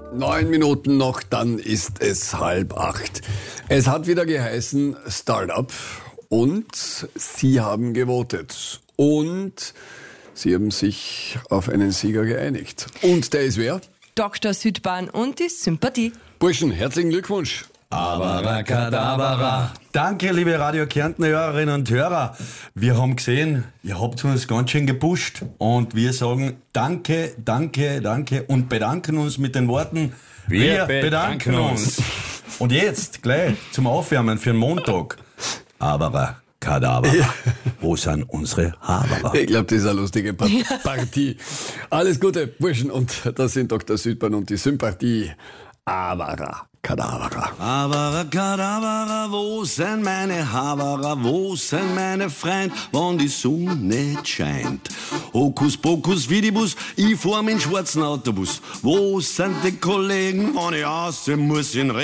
9 Minuten noch, dann ist es 7:30. Es hat wieder geheißen Startup und Sie haben gewotet. Und Sie haben sich auf einen Sieger geeinigt. Und der ist wer? Dr. Südbahn und die Sympathie. Burschen, herzlichen Glückwunsch. Abracadabra. Danke, liebe Radio Kärntner Hörerinnen und Hörer. Wir haben gesehen, ihr habt uns ganz schön gepusht. Und wir sagen danke, danke, danke und bedanken uns mit den Worten, wir bedanken uns. Und jetzt gleich zum Aufwärmen für den Montag. Abracadabra. Ja. Wo sind unsere Haberer? Ich glaube, das ist eine lustige Partie. Alles Gute, Burschen. Und das sind Dr. Südbahn und die Sympathie. Abracadabra. Abracadabra, wo sind meine Haberer, wo sind meine Freund, wenn die Sonne nicht scheint? Hokus pokus vidibus, ich fahr mit dem schwarzen Autobus. Wo sind die Kollegen, wenn ich aussehen muss in